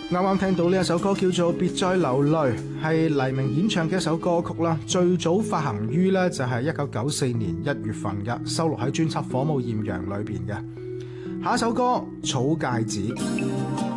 啱啱聽到呢一首歌叫做《別再流淚》，係黎明演唱嘅一首歌曲啦。最早發行於呢就係1994年1月份嘅，收錄喺專輯《火舞豔陽》裏邊嘅。下一首歌《草芥子》。